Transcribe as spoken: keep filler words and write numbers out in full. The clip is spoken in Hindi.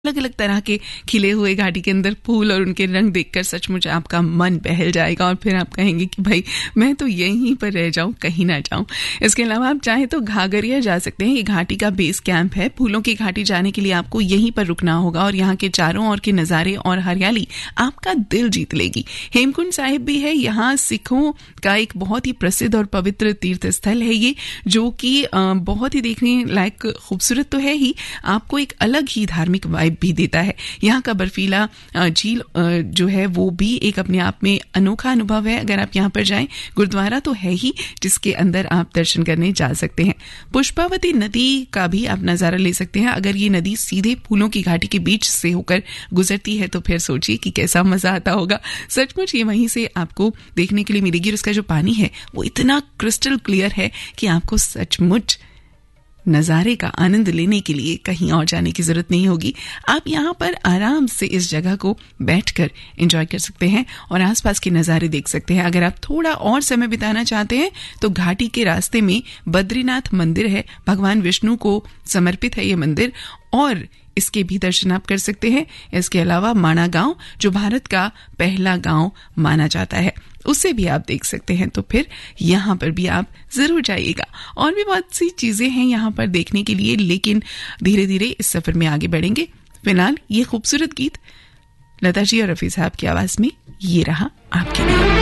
अलग अलग तरह के खिले हुए घाटी के अंदर फूल और उनके रंग देखकर सचमुच आपका मन बहल जाएगा और फिर आप कहेंगे कि भाई मैं तो यहीं पर रह जाऊं, कहीं ना जाऊं। इसके अलावा आप चाहें तो घाघरिया जा सकते हैं। ये घाटी का बेस कैंप है। फूलों की घाटी जाने के लिए आपको यहीं पर रुकना होगा और यहाँ के चारों ओर के नज़ारे और हरियाली आपका दिल जीत लेगी। हेमकुंड साहिब भी है। यहाँ सिखों का एक बहुत ही प्रसिद्ध और पवित्र तीर्थ स्थल है ये, जो कि बहुत ही देखने लायक खूबसूरत तो है ही, आपको एक अलग ही धार्मिक वाइब भी देता है। यहाँ का बर्फीला झील जो है वो भी एक अपने आप में अनोखा अनुभव है। अगर आप यहाँ पर जाएं, गुरुद्वारा तो है ही जिसके अंदर आप दर्शन करने जा सकते हैं। पुष्पावती नदी का भी आप नजारा ले सकते हैं। अगर ये नदी सीधे फूलों की घाटी के बीच से होकर गुजरती है तो फिर सोचिए कि कैसा मजा आता होगा। सचमुच ये वहीं से आपको देखने के लिए मिलेगी और उसका जो पानी है वो इतना क्रिस्टल क्लियर है कि आपको सचमुच नज़ारे का आनंद लेने के लिए कहीं और जाने की जरूरत नहीं होगी। आप यहाँ पर आराम से इस जगह को बैठकर एंजॉय कर सकते हैं और आसपास के नज़ारे देख सकते हैं। अगर आप थोड़ा और समय बिताना चाहते हैं तो घाटी के रास्ते में बद्रीनाथ मंदिर है। भगवान विष्णु को समर्पित है ये मंदिर और इसके भी दर्शन आप कर सकते हैं। इसके अलावा माणा गांव, जो भारत का पहला गांव माना जाता है, उसे भी आप देख सकते हैं। तो फिर यहाँ पर भी आप जरूर जाइएगा। और भी बहुत सी चीजें हैं यहाँ पर देखने के लिए, लेकिन धीरे धीरे इस सफर में आगे बढ़ेंगे। फिलहाल ये खूबसूरत गीत लता जी और रफी साहब की आवाज में ये रहा आपके लिए।